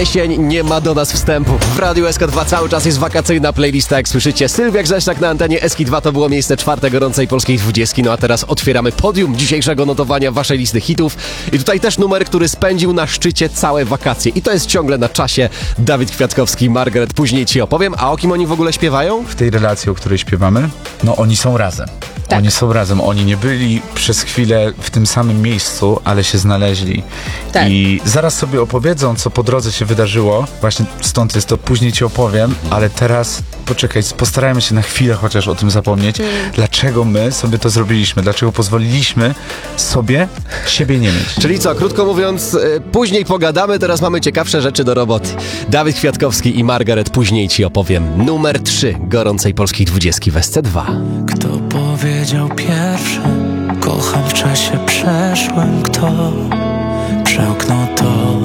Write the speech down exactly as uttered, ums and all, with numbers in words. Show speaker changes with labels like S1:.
S1: Jesień nie ma do nas wstępu. W Radiu S K dwa cały czas jest wakacyjna playlista, jak słyszycie. Sylwia Grzeszczak na antenie S K dwa to było miejsce czwarte gorącej polskiej dwudziestki. No a teraz otwieramy podium dzisiejszego notowania waszej listy hitów. I tutaj też numer, który spędził na szczycie całe wakacje. I to jest ciągle na czasie. Dawid Kwiatkowski, Margaret, później ci opowiem. A o kim oni w ogóle śpiewają?
S2: W tej relacji, o której śpiewamy, no oni są razem.
S3: Tak.
S2: Oni są razem. Oni nie byli przez chwilę w tym samym miejscu, ale się znaleźli.
S3: Tak.
S2: I zaraz sobie opowiedzą, co po drodze się wydarzyło. Właśnie stąd jest to, później ci opowiem, ale teraz poczekaj, postarajmy się na chwilę chociaż o tym zapomnieć.
S3: Mm.
S2: Dlaczego my sobie to zrobiliśmy? Dlaczego pozwoliliśmy sobie siebie nie mieć?
S1: Czyli co, krótko mówiąc, y, później pogadamy, teraz mamy ciekawsze rzeczy do roboty. Dawid Kwiatkowski i Margaret, później ci opowiem. Numer trzy gorącej polskiej dwudziestki w S C dwa.
S4: Kto powiedział pierwszy? Kocham w czasie przeszłym. Kto przełknął to?